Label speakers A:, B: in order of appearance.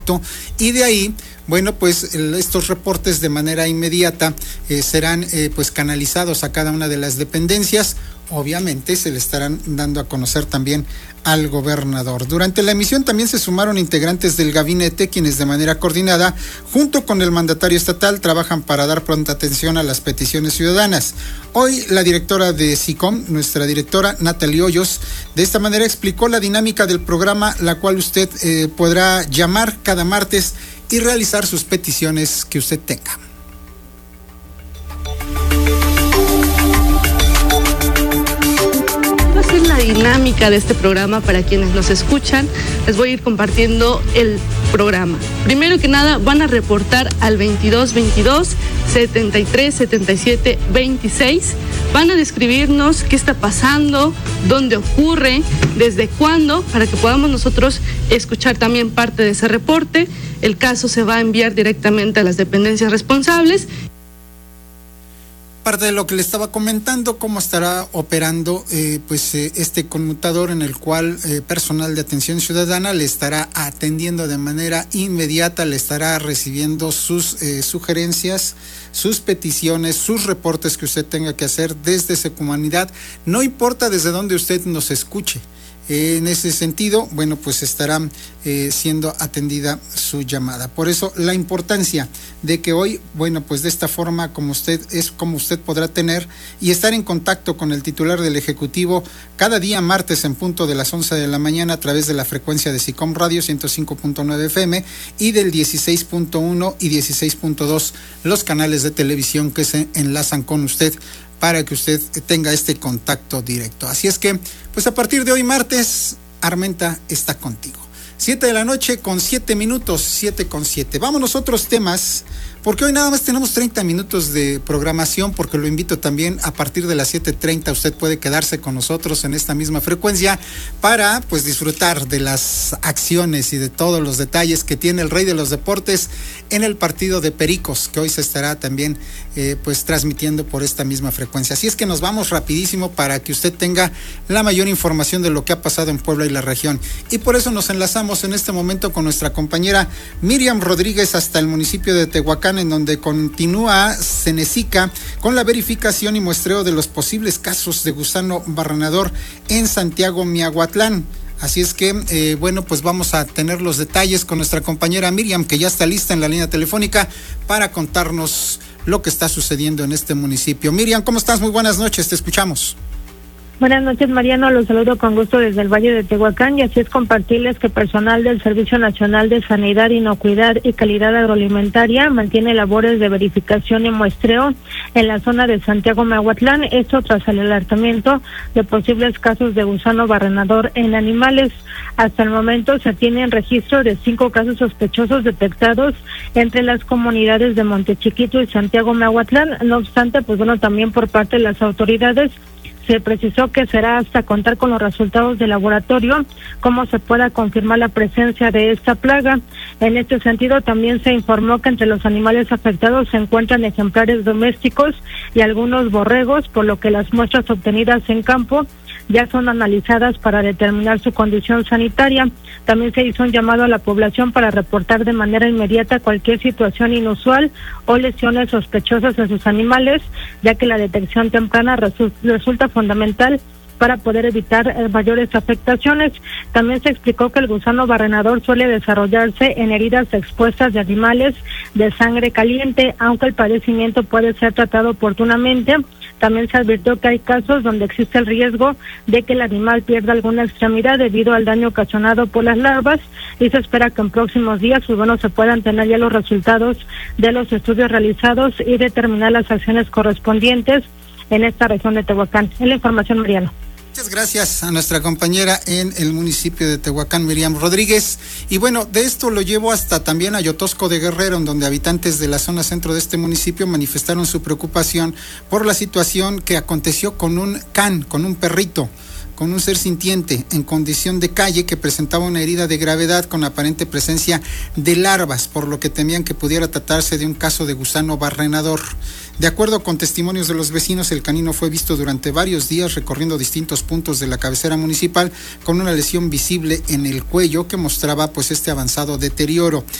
A: y de ahí, bueno, pues estos reportes de manera inmediata serán pues canalizados a cada una de las dependencias. Obviamente se le estarán dando a conocer también al gobernador. Durante la emisión también se sumaron integrantes del gabinete, quienes de manera coordinada, junto con el mandatario estatal, trabajan para dar pronta atención a las peticiones ciudadanas. Hoy la directora de SICOM, nuestra directora Natalie Hoyos, de esta manera explicó la dinámica del programa, la cual usted podrá llamar cada martes y realizar sus peticiones que usted tenga.
B: La dinámica de este programa para quienes nos escuchan, les voy a ir compartiendo el programa. Primero que nada, van a reportar al 2222 73 77 26. Van a describirnos qué está pasando, dónde ocurre, desde cuándo, para que podamos nosotros escuchar también parte de ese reporte. El caso se va a enviar directamente a las dependencias responsables.
A: Parte de lo que le estaba comentando, cómo estará operando este conmutador en el cual personal de atención ciudadana le estará atendiendo de manera inmediata, le estará recibiendo sus sugerencias, sus peticiones, sus reportes que usted tenga que hacer desde su comunidad, no importa desde dónde usted nos escuche. En ese sentido, bueno, pues estará siendo atendida su llamada. Por eso la importancia de que hoy, bueno, pues de esta forma como usted podrá tener y estar en contacto con el titular del Ejecutivo cada día martes en punto de las 11 de la mañana a través de la frecuencia de SICOM Radio 105.9 FM y del 16.1 y 16.2 los canales de televisión que se enlazan con usted para que usted tenga este contacto directo. Así es que, pues a partir de hoy martes, Armenta está contigo. 7 de la noche con 7 minutos, 7 con 7. Vámonos a otros temas, porque hoy nada más tenemos 30 minutos de programación, porque lo invito también a partir de las 7:30, usted puede quedarse con nosotros en esta misma frecuencia para pues disfrutar de las acciones y de todos los detalles que tiene el rey de los deportes en el partido de Pericos, que hoy se estará también pues transmitiendo por esta misma frecuencia. Así es que nos vamos rapidísimo para que usted tenga la mayor información de lo que ha pasado en Puebla y la región. Y por eso nos enlazamos en este momento con nuestra compañera Miriam Rodríguez hasta el municipio de Tehuacán, en donde continúa Cenecica con la verificación y muestreo de los posibles casos de gusano barrenador en Santiago Miahuatlán. Así es que, bueno, pues vamos a tener los detalles con nuestra compañera Miriam, que ya está lista en la línea telefónica para contarnos lo que está sucediendo en este municipio. Miriam, ¿cómo estás? Muy buenas noches, te escuchamos.
C: Buenas noches, Mariano, los saludo con gusto desde el Valle de Tehuacán, y así es compartirles que personal del Servicio Nacional de Sanidad, Inocuidad y Calidad Agroalimentaria mantiene labores de verificación y muestreo en la zona de Santiago Miahuatlán, esto tras el alertamiento de posibles casos de gusano barrenador en animales. Hasta el momento se tienen registro de 5 casos sospechosos detectados entre las comunidades de Montechiquito y Santiago Miahuatlán. No obstante, pues bueno, también por parte de las autoridades se precisó que será hasta contar con los resultados de laboratorio cómo se pueda confirmar la presencia de esta plaga. En este sentido, también se informó que entre los animales afectados se encuentran ejemplares domésticos y algunos borregos, por lo que las muestras obtenidas en campo ya son analizadas para determinar su condición sanitaria. También se hizo un llamado a la población para reportar de manera inmediata cualquier situación inusual o lesiones sospechosas en sus animales, ya que la detección temprana resulta fundamental para poder evitar mayores afectaciones. También se explicó que el gusano barrenador suele desarrollarse en heridas expuestas de animales de sangre caliente, aunque el padecimiento puede ser tratado oportunamente. También se advirtió que hay casos donde existe el riesgo de que el animal pierda alguna extremidad debido al daño ocasionado por las larvas, y se espera que en próximos días se puedan tener ya los resultados de los estudios realizados y determinar las acciones correspondientes en esta región de Tehuacán. Es la información, Mariano.
A: Muchas gracias a nuestra compañera en el municipio de Tehuacán, Miriam Rodríguez. Y bueno, de esto lo llevo hasta también a Yotosco de Guerrero, en donde habitantes de la zona centro de este municipio manifestaron su preocupación por la situación que aconteció con un can, con un perrito con un ser sintiente en condición de calle que presentaba una herida de gravedad con aparente presencia de larvas, por lo que temían que pudiera tratarse de un caso de gusano barrenador. De acuerdo con testimonios de los vecinos, el canino fue visto durante varios días recorriendo distintos puntos de la cabecera municipal con una lesión visible en el cuello que mostraba pues este avanzado deterioro.